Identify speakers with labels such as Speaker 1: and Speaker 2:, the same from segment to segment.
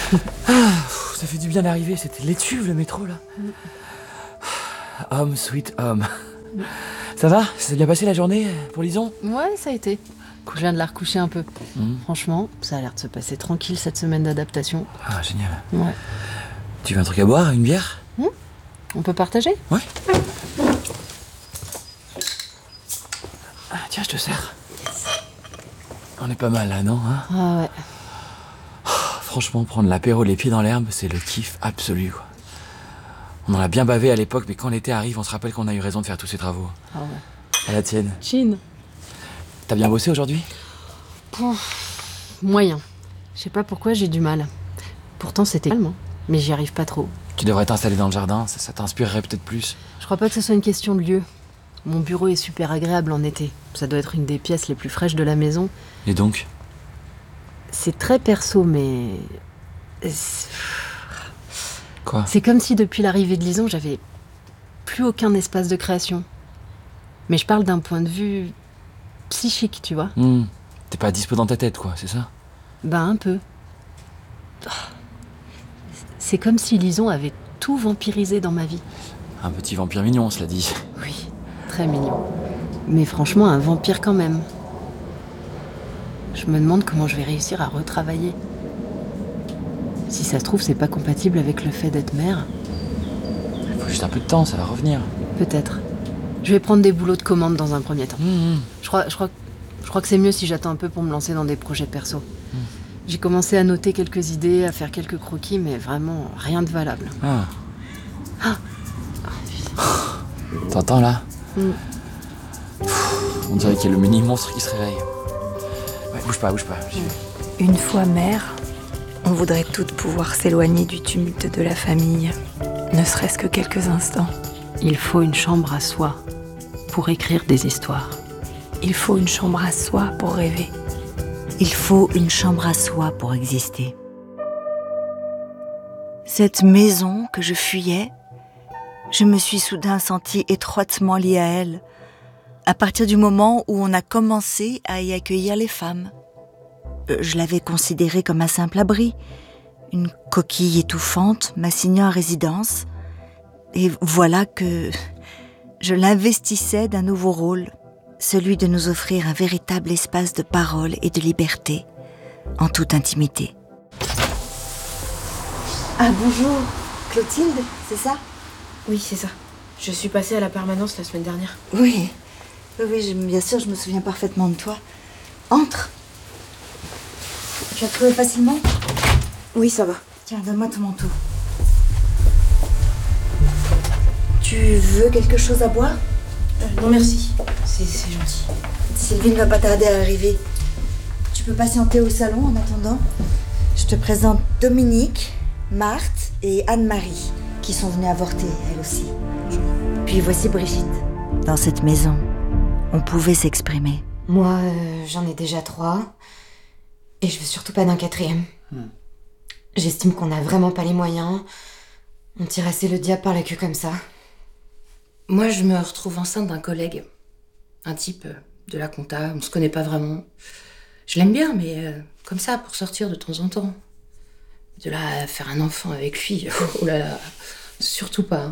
Speaker 1: Ça fait du bien d'arriver, c'était l'étuve le métro là. Homme, sweet homme. Ça va? Ça s'est bien passé la journée pour Lison?
Speaker 2: Ouais, ça a été. Je viens de la recoucher un peu. Franchement, ça a l'air de se passer tranquille cette semaine d'adaptation.
Speaker 1: Ah, génial.
Speaker 2: Ouais.
Speaker 1: Tu veux un truc à boire? Une bière?
Speaker 2: On peut partager?
Speaker 1: Ouais. Ah, tiens, je te sers. On est pas mal là, non hein?
Speaker 2: Ah ouais.
Speaker 1: Franchement, prendre l'apéro les pieds dans l'herbe, c'est le kiff absolu, quoi. On en a bien bavé à l'époque, mais quand l'été arrive, on se rappelle qu'on a eu raison de faire tous ces travaux.
Speaker 2: Ah ouais.
Speaker 1: À la tienne.
Speaker 2: Chin.
Speaker 1: T'as bien bossé aujourd'hui?
Speaker 2: Moyen. Je sais pas pourquoi j'ai du mal. Pourtant c'était calme, hein. Mais j'y arrive pas trop.
Speaker 1: Tu devrais t'installer dans le jardin, ça t'inspirerait peut-être plus.
Speaker 2: Je crois pas que ce soit une question de lieu. Mon bureau est super agréable en été. Ça doit être une des pièces les plus fraîches de la maison.
Speaker 1: Et donc?
Speaker 2: C'est très perso, mais...
Speaker 1: Quoi?
Speaker 2: C'est comme si depuis l'arrivée de Lison, j'avais plus aucun espace de création. Mais je parle d'un point de vue psychique, tu vois.
Speaker 1: T'es pas dispo dans ta tête, quoi, c'est ça?
Speaker 2: Bah un peu. C'est comme si Lison avait tout vampirisé dans ma vie.
Speaker 1: Un petit vampire mignon, cela dit.
Speaker 2: Oui, très mignon. Mais franchement, un vampire quand même. Je me demande comment je vais réussir à retravailler. Si ça se trouve, c'est pas compatible avec le fait d'être mère.
Speaker 1: Il faut juste un peu de temps, ça va revenir.
Speaker 2: Peut-être. Je vais prendre des boulots de commande dans un premier temps. Je crois que c'est mieux si j'attends un peu pour me lancer dans des projets perso. J'ai commencé à noter quelques idées, à faire quelques croquis, mais vraiment rien de valable.
Speaker 1: T'entends là? On dirait qu'il y a le mini monstre qui se réveille. Ouais, bouge pas, j'y vais.
Speaker 3: Une fois mère, on voudrait toutes pouvoir s'éloigner du tumulte de la famille, ne serait-ce que quelques instants.
Speaker 2: Il faut une chambre à soi pour écrire des histoires.
Speaker 3: Il faut une chambre à soi pour rêver.
Speaker 4: Il faut une chambre à soi pour exister. Cette maison que je fuyais, je me suis soudain sentie étroitement liée à elle, à partir du moment où on a commencé à y accueillir les femmes. Je l'avais considérée comme un simple abri, une coquille étouffante m'assignant à résidence. Et voilà que je l'investissais d'un nouveau rôle, celui de nous offrir un véritable espace de parole et de liberté, en toute intimité.
Speaker 5: Ah bonjour, Clotilde, c'est ça?
Speaker 6: Oui, c'est ça. Je suis passée à la permanence la semaine dernière.
Speaker 5: Oui, bien sûr, je me souviens parfaitement de toi. Entre. Tu as trouvé facilement?
Speaker 6: Oui, ça va.
Speaker 5: Tiens, donne-moi ton manteau. Tu veux quelque chose à boire?
Speaker 6: Non, merci. C'est gentil.
Speaker 5: Sylvie ne va pas tarder à arriver. Tu peux patienter au salon en attendant. Je te présente Dominique, Marthe et Anne-Marie, qui sont venues avorter, elles aussi. Puis voici Brigitte.
Speaker 4: Dans cette maison, on pouvait s'exprimer.
Speaker 7: Moi, j'en ai déjà 3. Et je veux surtout pas d'un 4e. J'estime qu'on n'a vraiment pas les moyens. On tire assez le diable par la queue comme ça.
Speaker 6: Moi, je me retrouve enceinte d'un collègue. Un type de la compta, on se connaît pas vraiment. Je l'aime bien, mais comme ça, pour sortir de temps en temps. De là à faire un enfant avec lui, oh là là, surtout pas.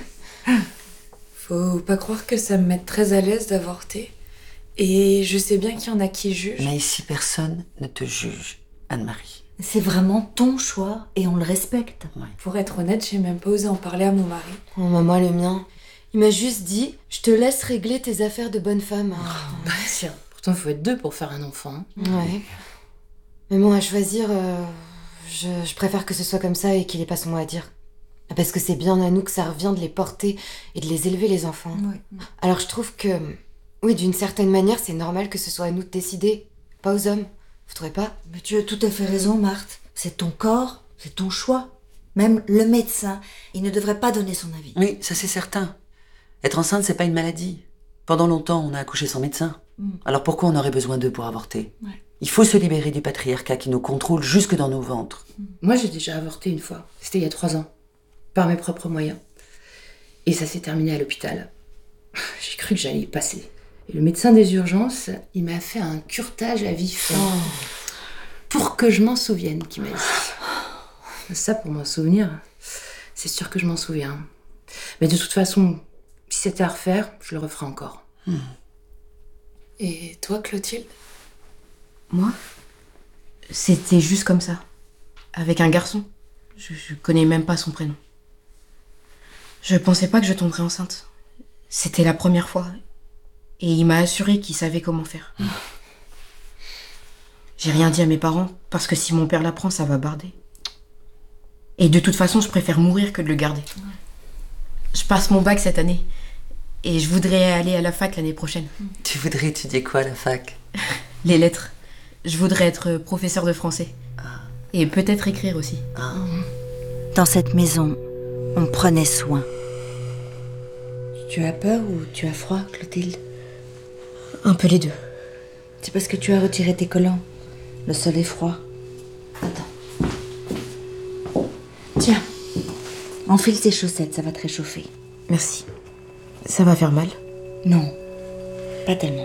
Speaker 8: Faut pas croire que ça me mette très à l'aise d'avorter. Et je sais bien qu'il y en a qui jugent.
Speaker 9: Mais ici, personne ne te juge, Anne-Marie.
Speaker 5: C'est vraiment ton choix et on le respecte.
Speaker 9: Ouais.
Speaker 8: Pour être honnête, j'ai même pas osé en parler à mon mari.
Speaker 7: Oh, maman, le mien. Il m'a juste dit, je te laisse régler tes affaires de bonne femme.
Speaker 6: Bah, tiens, pourtant, il faut être 2 pour faire un enfant.
Speaker 7: Ouais. Mais bon, à choisir, je préfère que ce soit comme ça et qu'il ait pas son mot à dire. Parce que c'est bien à nous que ça revient de les porter et de les élever, les enfants.
Speaker 5: Ouais.
Speaker 7: Alors je trouve que, oui, d'une certaine manière, c'est normal que ce soit à nous de décider, pas aux hommes. Vous trouvez pas?
Speaker 5: Mais tu as tout à fait raison, Marthe. C'est ton corps, c'est ton choix. Même le médecin, il ne devrait pas donner son avis.
Speaker 9: Oui, ça c'est certain. Être enceinte, c'est pas une maladie. Pendant longtemps, on a accouché sans médecin. Alors pourquoi on aurait besoin d'eux pour avorter? Il faut se libérer du patriarcat qui nous contrôle jusque dans nos ventres.
Speaker 6: Moi, j'ai déjà avorté une fois. C'était il y a 3 ans. Par mes propres moyens. Et ça s'est terminé à l'hôpital. J'ai cru que j'allais y passer. Et le médecin des urgences, il m'a fait un curetage à vif. Pour que je m'en souvienne, qu'il m'a dit. Ça, pour m'en souvenir, c'est sûr que je m'en souviens. Mais de toute façon, si c'était à refaire, je le referais encore.
Speaker 8: Et toi, Clotilde?
Speaker 10: Moi, c'était juste comme ça. Avec un garçon. Je connais même pas son prénom. Je pensais pas que je tomberais enceinte. C'était la première fois. Et il m'a assuré qu'il savait comment faire. J'ai rien dit à mes parents, parce que si mon père l'apprend, ça va barder. Et de toute façon, je préfère mourir que de le garder. Je passe mon bac cette année. Et je voudrais aller à la fac l'année prochaine.
Speaker 9: Tu voudrais étudier quoi à la fac?
Speaker 10: Les lettres. Je voudrais être professeur de français. Et peut-être écrire aussi.
Speaker 4: Dans cette maison, on prenait soin.
Speaker 5: Tu as peur ou tu as froid, Clotilde?
Speaker 10: Un peu les deux.
Speaker 5: C'est parce que tu as retiré tes collants. Le sol est froid. Attends. Tiens, enfile tes chaussettes, ça va te réchauffer.
Speaker 10: Merci. Ça va faire mal?
Speaker 5: Non, pas tellement.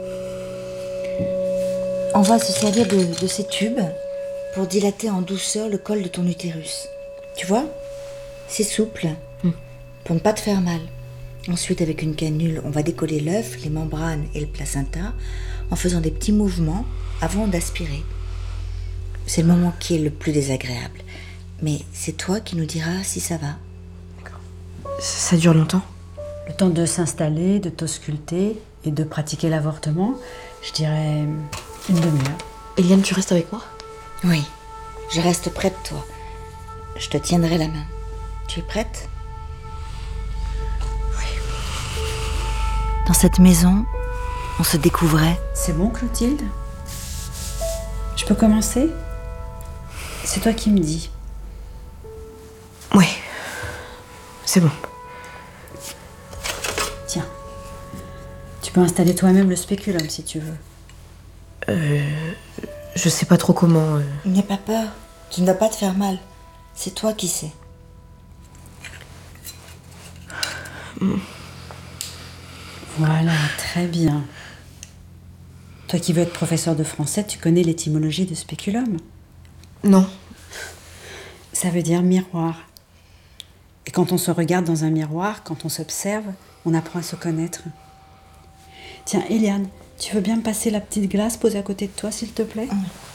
Speaker 5: On va se servir de ces tubes pour dilater en douceur le col de ton utérus. Tu vois? C'est souple, pour ne pas te faire mal. Ensuite, avec une canule, on va décoller l'œuf, les membranes et le placenta en faisant des petits mouvements avant d'aspirer. C'est le moment qui est le plus désagréable. Mais c'est toi qui nous diras si ça va.
Speaker 10: Ça dure longtemps?
Speaker 11: Le temps de s'installer, de t'ausculter et de pratiquer l'avortement, je dirais une demi-heure.
Speaker 10: Eliane, tu restes avec moi?
Speaker 5: Oui, je reste près de toi. Je te tiendrai la main. Tu es prête?
Speaker 4: Dans cette maison, on se découvrait.
Speaker 11: C'est bon, Clotilde? Je peux commencer? C'est toi qui me dis.
Speaker 10: Oui, c'est bon.
Speaker 11: Tiens, tu peux installer toi-même le spéculum si tu veux.
Speaker 10: Je sais pas trop comment...
Speaker 5: N'aie pas peur, tu ne vas pas te faire mal. C'est toi qui sais.
Speaker 11: Voilà, très bien. Toi qui veux être professeur de français, tu connais l'étymologie de spéculum?
Speaker 10: Non.
Speaker 11: Ça veut dire miroir. Et quand on se regarde dans un miroir, quand on s'observe, on apprend à se connaître. Tiens, Eliane, tu veux bien me passer la petite glace posée à côté de toi, s'il te plaît?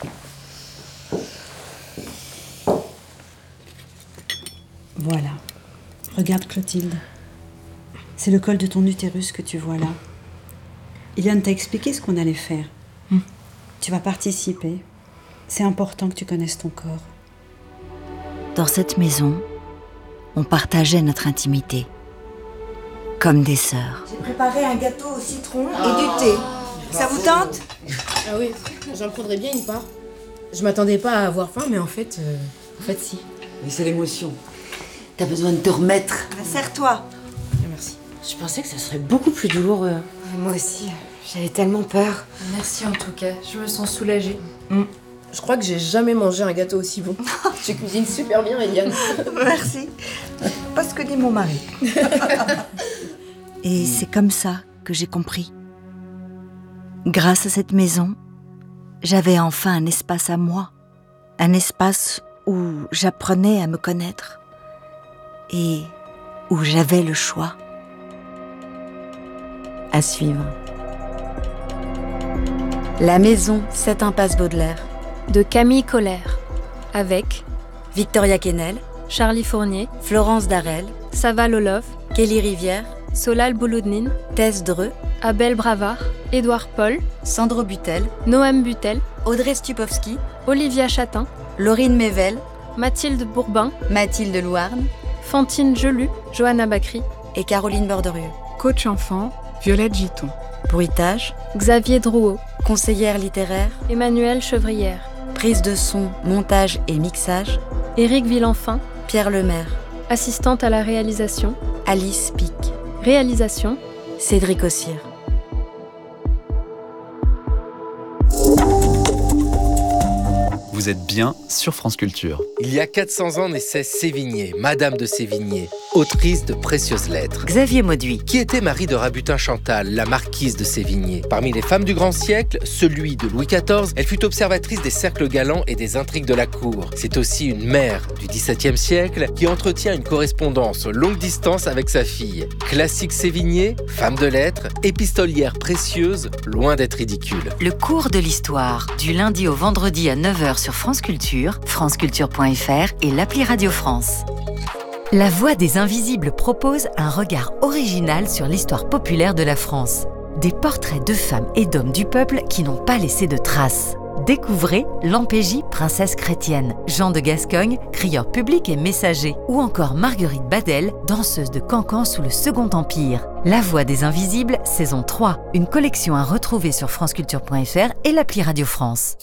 Speaker 11: Voilà. Regarde, Clotilde. C'est le col de ton utérus que tu vois là. Eliane t'a expliqué ce qu'on allait faire. Tu vas participer. C'est important que tu connaisses ton corps.
Speaker 4: Dans cette maison, on partageait notre intimité. Comme des sœurs.
Speaker 5: J'ai préparé un gâteau au citron et du thé. Ça vous tente?
Speaker 10: Ah oui, j'en prendrais bien une part. Je m'attendais pas à avoir faim, mais en fait si.
Speaker 9: Mais c'est l'émotion. T'as besoin de te remettre.
Speaker 5: Serre-toi.
Speaker 10: Merci. Je pensais que ça serait beaucoup plus douloureux.
Speaker 7: Moi aussi, j'avais tellement peur.
Speaker 8: Merci en tout cas, je me sens soulagée.
Speaker 10: Je crois que j'ai jamais mangé un gâteau aussi bon. Tu cuisines super bien, Eliane.
Speaker 5: Merci. Pas ce que dit mon mari.
Speaker 4: Et c'est comme ça que j'ai compris. Grâce à cette maison, j'avais enfin un espace à moi. Un espace où j'apprenais à me connaître. Et où j'avais le choix. À suivre. La maison, 7 impasse Baudelaire.
Speaker 12: De Camille Colère. Avec
Speaker 4: Victoria Quesnel,
Speaker 12: Charlie Fournier,
Speaker 4: Florence Darel,
Speaker 12: Sava Lolov,
Speaker 4: Kelly Rivière,
Speaker 12: Solal Bouloudnine,
Speaker 4: Thès Dreux,
Speaker 12: Abel Bravard, Édouard Paul,
Speaker 4: Sandro Butel,
Speaker 12: Noam Butel,
Speaker 4: Audrey Stupowski,
Speaker 12: Olivia Chatin,
Speaker 4: Laurine Mével,
Speaker 12: Mathilde Bourbin,
Speaker 4: Mathilde Louarn,
Speaker 12: Fantine Gelu, Johanna Bacry
Speaker 4: et Caroline Borderieux.
Speaker 13: Coach enfant, Violette Giton.
Speaker 4: Bruitage,
Speaker 12: Xavier Drouot,
Speaker 4: conseillère littéraire,
Speaker 12: Emmanuelle Chevrière,
Speaker 4: prise de son, montage et mixage,
Speaker 12: Éric Villenfin,
Speaker 4: Pierre Lemaire,
Speaker 12: assistante à la réalisation,
Speaker 4: Alice Pic,
Speaker 12: réalisation,
Speaker 4: Cédric Ossire.
Speaker 14: Vous êtes bien sur France Culture.
Speaker 15: Il y a 400 ans naissait Sévigné, Madame de Sévigné.
Speaker 14: autrice de précieuses lettres.
Speaker 4: Xavier Mauduit.
Speaker 14: Qui était Marie de Rabutin-Chantal, la marquise de Sévigné. Parmi les femmes du grand siècle, celui de Louis XIV, elle fut observatrice des cercles galants et des intrigues de la cour. C'est aussi une mère du XVIIe siècle qui entretient une correspondance longue distance avec sa fille. Classique Sévigné, femme de lettres, épistolière précieuse, loin d'être ridicule.
Speaker 4: Le cours de l'histoire, du lundi au vendredi à 9h sur France Culture, franceculture.fr et l'appli Radio France. La Voix des Invisibles propose un regard original sur l'histoire populaire de la France. Des portraits de femmes et d'hommes du peuple qui n'ont pas laissé de traces. Découvrez Lampégie, princesse chrétienne, Jean de Gascogne, crieur public et messager, ou encore Marguerite Badel, danseuse de cancan sous le Second Empire. La Voix des Invisibles, saison 3, une collection à retrouver sur franceculture.fr et l'appli Radio France.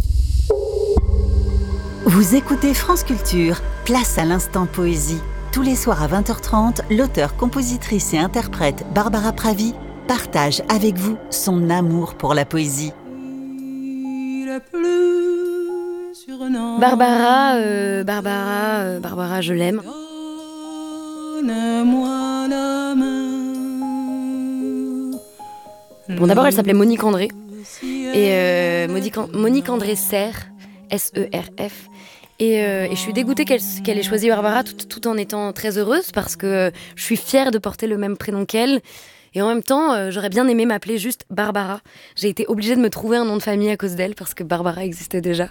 Speaker 15: Vous écoutez France Culture, place à l'instant poésie. Tous les soirs à 20h30, l'auteure, compositrice et interprète Barbara Pravi partage avec vous son amour pour la poésie.
Speaker 10: Barbara, je l'aime. Bon, d'abord, elle s'appelait Monique André. Et Monique André Serre, S-E-R-F. Et je suis dégoûtée qu'elle ait choisi Barbara tout en étant très heureuse parce que je suis fière de porter le même prénom qu'elle. Et en même temps, j'aurais bien aimé m'appeler juste Barbara. J'ai été obligée de me trouver un nom de famille à cause d'elle parce que Barbara existait déjà.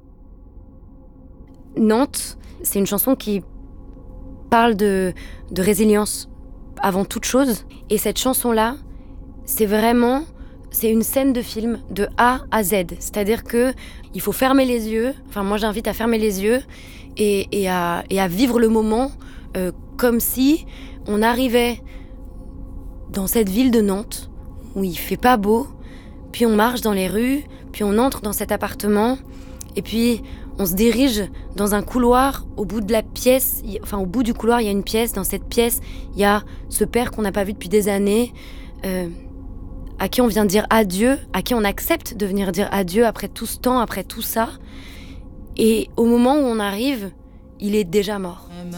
Speaker 10: Nantes, c'est une chanson qui parle de résilience avant toute chose. Et cette chanson-là, c'est une scène de film de A à Z. C'est-à-dire que il faut fermer les yeux. Enfin, moi, j'invite à fermer les yeux et à vivre le moment comme si on arrivait dans cette ville de Nantes où il fait pas beau. Puis on marche dans les rues, puis on entre dans cet appartement et puis on se dirige dans un couloir. Au bout de la pièce, au bout du couloir, il y a une pièce. Dans cette pièce, il y a ce père qu'on n'a pas vu depuis des années. À qui on vient dire adieu, à qui on accepte de venir dire adieu après tout ce temps, après tout ça. Et au moment où on arrive, il est déjà mort.